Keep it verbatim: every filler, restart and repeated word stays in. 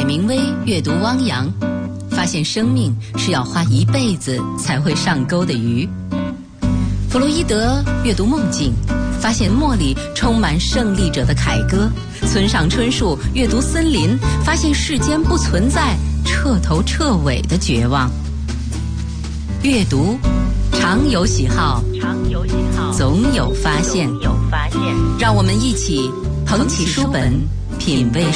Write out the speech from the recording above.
海明威阅读汪洋，发现生命是要花一辈子才会上钩的鱼。弗洛伊德阅读梦境，发现梦里充满胜利者的凯歌。村上春树阅读森林，发现世间不存在彻头彻尾的绝望。阅读常有喜好，常有喜好，总有发现，总有发现。让我们一起捧起书本，品味